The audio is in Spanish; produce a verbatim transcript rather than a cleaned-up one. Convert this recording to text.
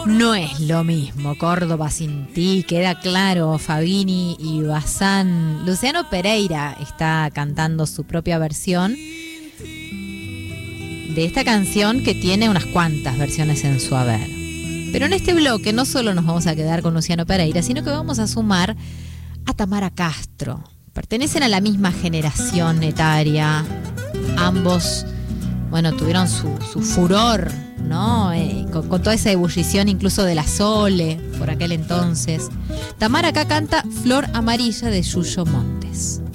No es lo mismo Córdoba sin ti, queda claro. Fabini y Bazán. Luciano Pereira está cantando su propia versión de esta canción, que tiene unas cuantas versiones en su haber. Pero en este bloque no solo nos vamos a quedar con Luciano Pereira, sino que vamos a sumar a Tamara Castro. Pertenecen a la misma generación etaria. Ambos, bueno, tuvieron su, su furor, ¿no? Eh, con, con toda esa ebullición incluso de la Sole por aquel entonces. Tamara acá canta Flor Amarilla de Yuyo Montes.